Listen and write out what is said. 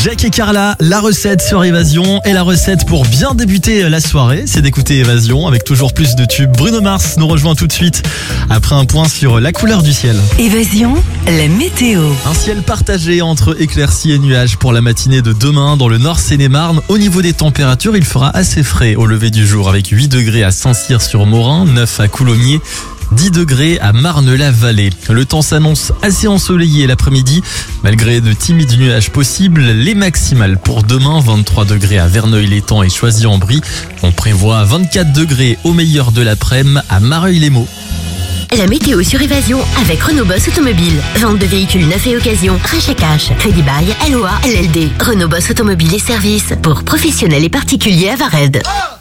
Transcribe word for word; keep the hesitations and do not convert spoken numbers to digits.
Jack et Carla, la recette sur Évasion et la recette pour bien débuter la soirée, c'est d'écouter Évasion avec toujours plus de tubes. Bruno Mars nous rejoint tout de suite après un point sur la couleur du ciel. Évasion, la météo. Un ciel partagé entre éclaircies et nuages pour la matinée de demain dans le nord Seine-et-Marne. Au niveau des températures, il fera assez frais au lever du jour avec huit degrés à Saint-Cyr-sur-Morin, neuf à Coulommiers, dix degrés à Marne-la-Vallée. Le temps s'annonce assez ensoleillé l'après-midi, malgré de timides nuages possibles. Les maximales pour demain, vingt-trois degrés à Verneuil-l'Étang et Choisy-en-Brie. On prévoit vingt-quatre degrés au meilleur de l'après-midi à Mareuil-les-Maux. La météo sur Évasion avec Renault Boss Automobile. Vente de véhicules neufs et occasion, rachat cash, crédit bail, L O A, L L D. Renault Boss Automobile et services pour professionnels et particuliers à Vared.